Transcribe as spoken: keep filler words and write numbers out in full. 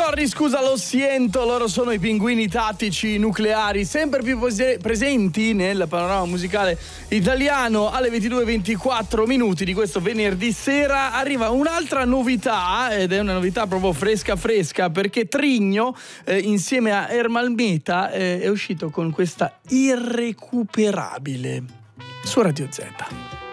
Sorry, scusa, lo siento, loro sono i Pinguini Tattici Nucleari, sempre più pose- presenti nel panorama musicale italiano. Alle ventidue e ventiquattro minuti di questo venerdì sera arriva un'altra novità, ed è una novità proprio fresca fresca, perché Trigno eh, insieme a Ermal Meta eh, è uscito con questa Irrecuperabile su Radio Z.